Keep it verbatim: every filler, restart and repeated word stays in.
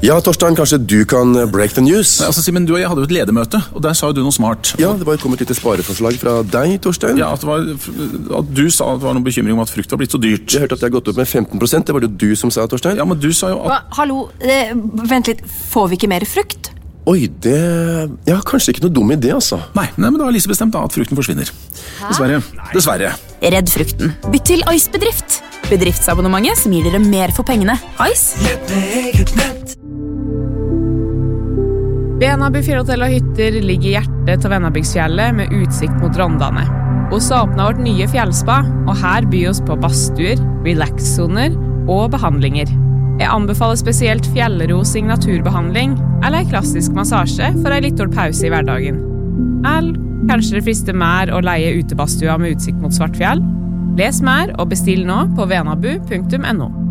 Ja, Torstein, kanskje du kan break the news? Nei, altså, Simen, du og jeg hadde jo et ledermøte, og der sa jo du noe smart. Ja, det var kommet litt spareforslag fra deg, Torstein. Ja, at, det var, at du sa at det var noen bekymring om at frukt var blitt så dyrt. Jeg hørte at det har gått opp med femten prosent, det var det du som sa, Torstein. Ja, men du sa jo at... Hva? Hallo, eh, vent litt, får vi ikke mer frukt? Oi, det... Ja, kanskje ikke noe dum idé, altså. Nei, nei, men da har Lise bestemt da at frukten forsvinner. Hæ? Dessverre. Dessverre. Redd frukten. Bytt til Ice-bedrift. Bedriftsabonnementet som gir dere mer for pengene. Ice. Venabu fjellhotell og hytter ligger i hjertet til Venabygdsfjellet med utsikt mot Rondane. Oss åpnet vårt nye fjellspa, og her byr oss på badstuer, relax-soner og behandlinger. Jeg anbefaler spesielt fjellro signaturbehandling eller en klassisk massasje for en litt dårlig pause i hverdagen. Eller kanskje det frister mer å leie utebastua med utsikt mot Svartfjell? Les mer og bestill nå på venabu punktum no.